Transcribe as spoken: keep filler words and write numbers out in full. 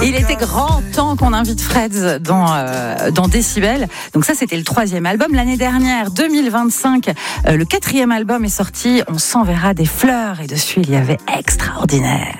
Il était grand temps qu'on invite Freds dans, euh, dans Décibel. Donc ça, c'était le troisième album. L'année dernière, deux mille vingt-cinq, euh, le quatrième album est sorti. On s'enverra des fleurs. Et dessus, il y avait Extraordinaire.